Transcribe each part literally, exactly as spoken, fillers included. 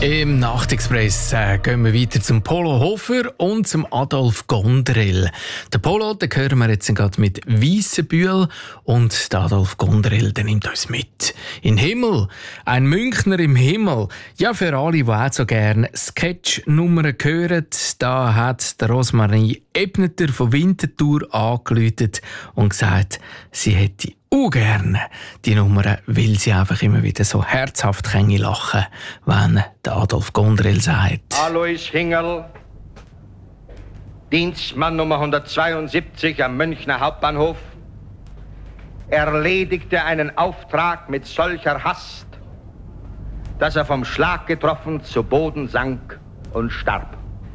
Im Nachtexpress äh, gehen wir weiter zum Polo Hofer und zum Adolf Gondrell. Der Polo, den hören wir jetzt gerade mit Weissenbühl und der Adolf Gondrell, der nimmt uns mit. In den Himmel, ein Münchner im Himmel. Ja, für alle, die auch so gerne Sketch-Nummern hören, da hat der Rosmarie Ebneter von Winterthur angerufen und gesagt, sie hätte auch gerne die Nummer, weil sie einfach immer wieder so herzhaft lachen, wenn der Adolf Gondrell sagt: Alois Hingel, Dienstmann Nummer hundertzweiundsiebzig am Münchner Hauptbahnhof, erledigte einen Auftrag mit solcher Hast, dass er vom Schlag getroffen zu Boden sank und starb.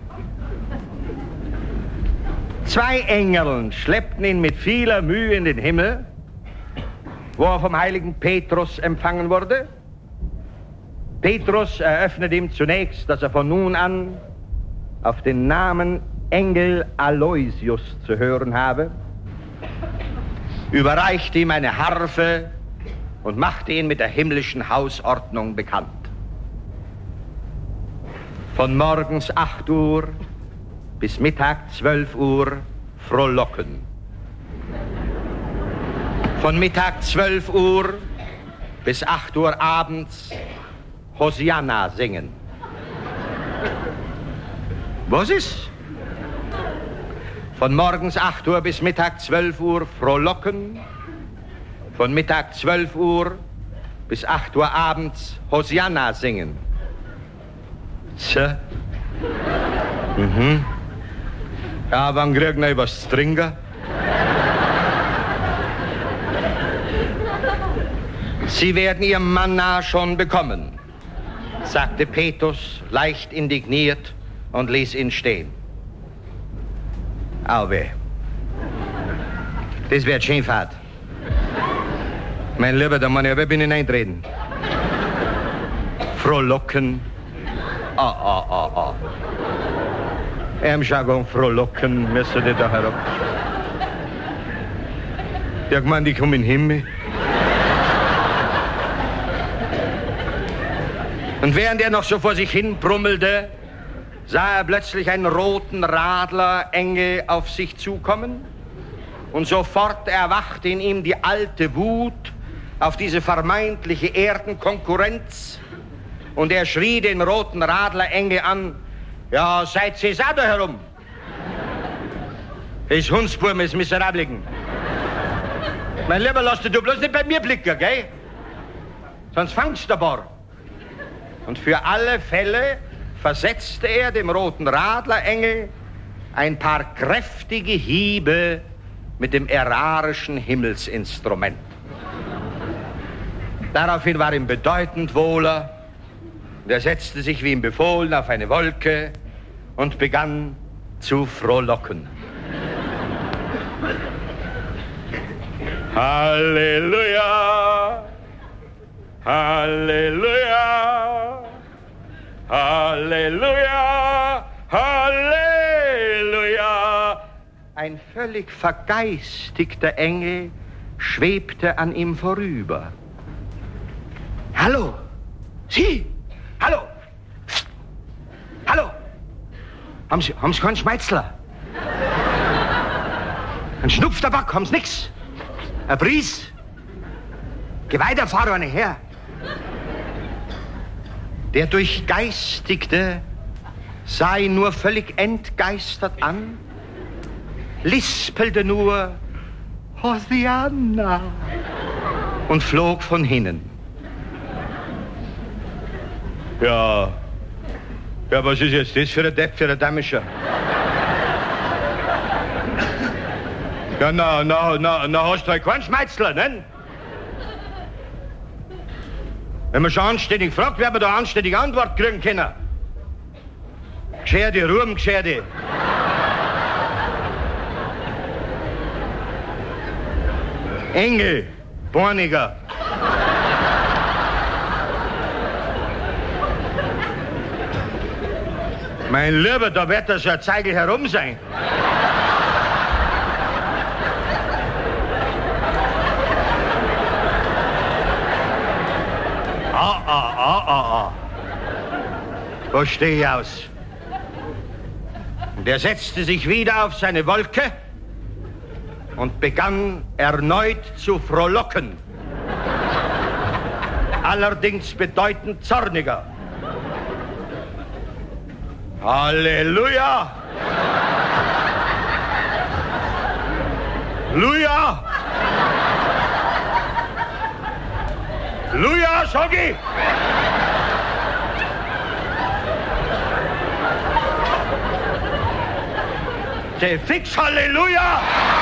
Zwei Engeln schleppten ihn mit vieler Mühe in den Himmel, wo er vom heiligen Petrus empfangen wurde. Petrus eröffnet ihm zunächst, dass er von nun an auf den Namen Engel Aloysius zu hören habe, überreichte ihm eine Harfe und machte ihn mit der himmlischen Hausordnung bekannt. Von morgens acht Uhr bis Mittag zwölf Uhr frohlocken. Von Mittag zwölf Uhr bis acht Uhr abends Hosianna singen. Was ist? Von morgens acht Uhr bis Mittag zwölf Uhr frohlocken. Von Mittag zwölf Uhr bis acht Uhr abends Hosianna singen. Tja. Mhm. Ja, wann kriegen wir was zu trinken? Sie werden Ihr Manna schon bekommen, sagte Petrus, leicht indigniert, und ließ ihn stehen. Auwe. Das wird schön fad. Mein Lieber, da muss ich aber binnen eintreten. Frohlocken. Ah, ah, ah, ah. Im Jargon frohlocken, müsste die da herab. Ja, ich meine, die kommen in den Himmel. Und während er noch so vor sich hin brummelte, sah er plötzlich einen roten Radler enge auf sich zukommen. Und sofort erwachte in ihm die alte Wut auf diese vermeintliche Erdenkonkurrenz. Und er schrie den roten Radler enge an: Ja, seid ihr da herum? Das Hundsburm ist Miserabligen. Mein Lieber, lass du bloß nicht bei mir blicken, gell? Sonst fangst du bar. Und für alle Fälle versetzte er dem roten Radlerengel ein paar kräftige Hiebe mit dem ärarischen Himmelsinstrument. Daraufhin war ihm bedeutend wohler, und er setzte sich wie ihm befohlen auf eine Wolke und begann zu frohlocken. Halleluja! Halleluja! Halleluja! Halleluja! Ein völlig vergeistigter Engel schwebte an ihm vorüber. Hallo! Sie! Hallo! Hallo! Haben Sie, haben Sie keinen Schmeizler? Ein Schnupftabak, haben Sie nix? Ein Bries? Geh weiter, fahr eine her. Der Durchgeistigte sah ihn nur völlig entgeistert an, lispelte nur Hosianna und flog von hinnen. Ja, ja, was ist jetzt das für ein Depp, für ein Damischer? Ja, na, na, na, na hast du halt keinen Schmeizler, ne? Wenn man schon anständig fragt, werden wir da anständige Antwort kriegen können. Gescherte, Ruhm, gescherte. Engel, Borniger. Mein Lieber, da wird das ja Zeigel herum sein. Ah, ah, ah, ah, ah. So steh ich aus. Und er setzte sich wieder auf seine Wolke und begann erneut zu frohlocken. Allerdings bedeutend zorniger. Halleluja! Luja! Luja, Schoggi! De fix Halleluja!